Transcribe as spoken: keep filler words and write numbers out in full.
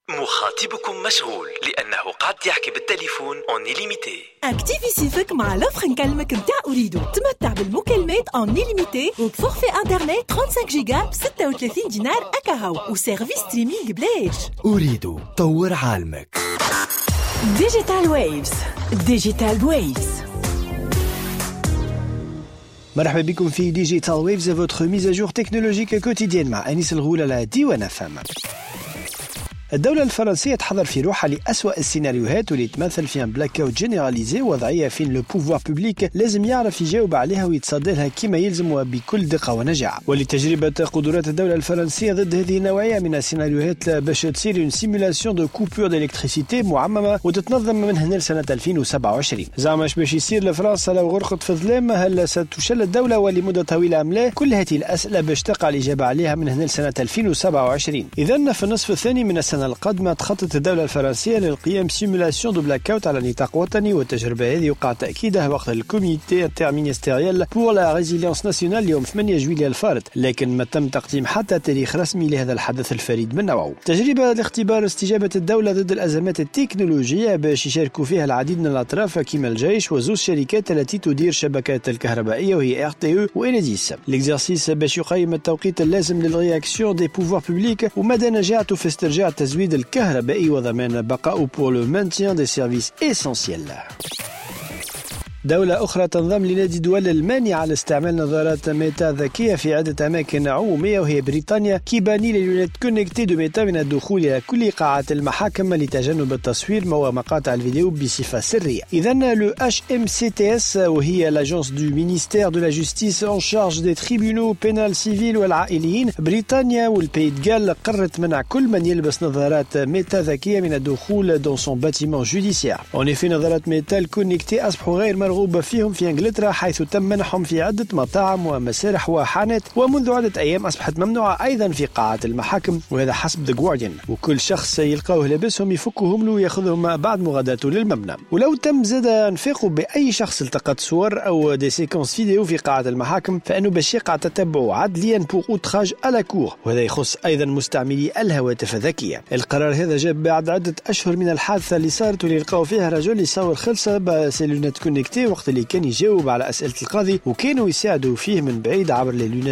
مخاطبكم مشغول لأنه قاعد يحكي بالتليفون اون إليميتي. اكتيفي سيفك مع لوفر نكلمك متاع أريدو. تمتع بالمكالمات اون إليميتي وبفورفي انترنت خمسة جيجا ب ستة وثلاثين دينار أكاهو وسيرفيس ستريمينغ بلاش. أريدو طور عالمك. ديجيتال ويفز. ديجيتال ويفز. مرحبا بكم في ديجيتال ويفز, votre mise à jour technologique quotidienne مع أنيس الغول على ديوان اف ام. الدولة الفرنسية تحضر في روحها لأسوأ السيناريوهات واللي تمثل فيها بلاك اوت جينيراليزي, وضعية فين لو بوفوار بوبليك لازم يعرف يجاوب عليها ويتصدى لها كما يلزم وبكل دقة ونجاعة. ولتجربة قدرات الدولة الفرنسية ضد هذه النوعية من السيناريوهات باش تصير اون سيمولاسيون دو كوبور دالكتريسيتي معممة وتتنظم من هنا لسنة ألفين وسبعة وعشرين. زعما اش باش يصير لفرنسا لو غرقت في الظلام؟ هل ستشل الدولة ولمدة طويلة أم لا؟ كل هذه الأسئلة باش تقع الإجابة عليها من هنا لسنة ألفين وسبعة وعشرين. إذن في النصف الثاني من السنة القادمة تخطط الدولة الفرنسية للقيام سيمولاسيون دو بلاك اوت على نطاق وطني, والتجربة هذه وقع تأكيدها وقت الكوميتي انترمينستيريال بور لا ريزيليونس ناسيونال يوم ثمانية جويلية الفارط, لكن ما تم تقديم حتى تاريخ رسمي لهذا الحدث الفريد من نوعه. تجربة لاختبار استجابة الدولة ضد الأزمات التكنولوجية باش يشاركوا فيها العديد من الأطراف كما الجيش وزوز شركات التي تدير شبكات الكهربائية وهي ار تي او وإنيديس. ليكزارسيس باش يقيم التوقيت اللازم للرياكسيون دي بوفوار بوبليك ومدى نجاعته في استرجاع تزويد الكهربائي وضمان بقاء pour le maintien des services essentiels. دولة أخرى تنضم لنادي دول المانعة على استعمال نظارات ميتا ذكية في عدة أماكن عمومية وهي بريطانيا, كي باني لليونات كونكتي دو ميتا من الدخول إلى كل قاعات المحاكم لتجنب التصوير ومقاطع الفيديو بصفة سرية. إذن لو إتش إم سي تي إس وهي لاجونس دو مينيستير دو لا جوستيس اون شارج دي تريبيونو بينال سيفيل والعائليين, بريطانيا والبي دغال قررت منع كل من يلبس نظارات ميتا ذكية من الدخول دون سون باتيمون جوديسيار. اون افي نظارات ميتا الكونكتي أصبحوا غير مرغوب فيهم في انجلترا, حيث تم منحهم في عدة مطاعم ومسارح وحانات, ومنذ عدة أيام أصبحت ممنوعة أيضا في قاعات المحاكم, وهذا حسب The Guardian. وكل شخص يلقاوه لابسهم يفكهم له ويأخذهم بعد مغادرته للمبنى. ولو تم زاد انفاقه بأي شخص التقط صور أو دي سيكونس فيديو في قاعة المحاكم فإنه باش يقع تتبعه عدليا بور اوتراج على كور, وهذا يخص أيضا مستعملي الهواتف الذكية. القرار هذا جاء بعد عدة أشهر من الحادثة اللي صارت واللي لقاو فيها رجل يصور خلصة بسيلونات كونكتي وقت اللي كان يجاوب على أسئلة القاضي, وكانوا يساعدوا فيه من بعيد عبر